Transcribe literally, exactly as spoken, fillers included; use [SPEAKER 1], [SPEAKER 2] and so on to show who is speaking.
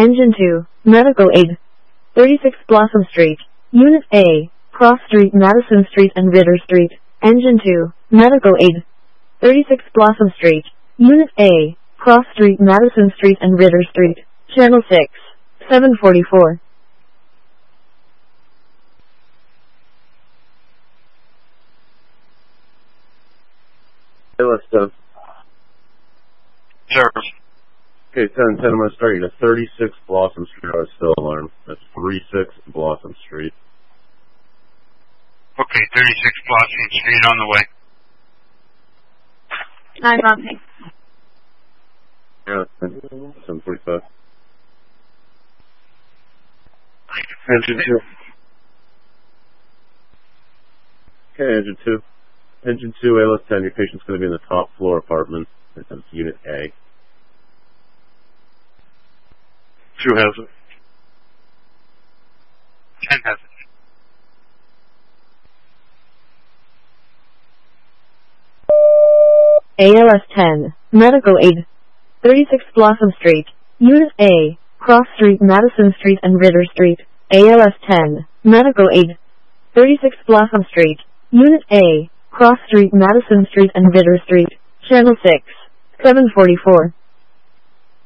[SPEAKER 1] Engine two, Medical Aid. thirty-six Blossom Street, Unit A, Cross Street, Madison Street and Ritter Street. Engine two, Medical Aid. thirty-six Blossom Street, Unit A, Cross Street, Madison Street and Ritter Street. Channel six, seven forty-four.
[SPEAKER 2] Hey, let's go.
[SPEAKER 3] Service.
[SPEAKER 2] Okay, ten ten, I'm going to start you to thirty-six Blossom Street. I was still alarmed. That's thirty-six Blossom Street.
[SPEAKER 3] Okay, thirty-six Blossom Street on the way.
[SPEAKER 4] nine bumping.
[SPEAKER 2] Yeah, seven forty-five. Engine two. Okay, engine two. Engine two, A L S ten, your patient's going to be in the top floor apartment. That's Unit A.
[SPEAKER 3] Two has it. ten has it.
[SPEAKER 1] A L S ten, Medical Aid. thirty-six Blossom Street, Unit A, Cross Street, Madison Street and Ritter Street. A L S ten, Medical Aid. thirty-six Blossom Street, Unit A, Cross Street, Madison Street and Ritter Street. Channel six, seven forty-four.